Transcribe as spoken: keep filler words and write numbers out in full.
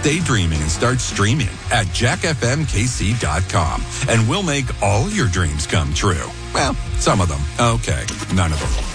Stop daydreaming and start streaming at jack f m k c dot com. And we'll make all your dreams come true. Well, some of them. Okay, none of them.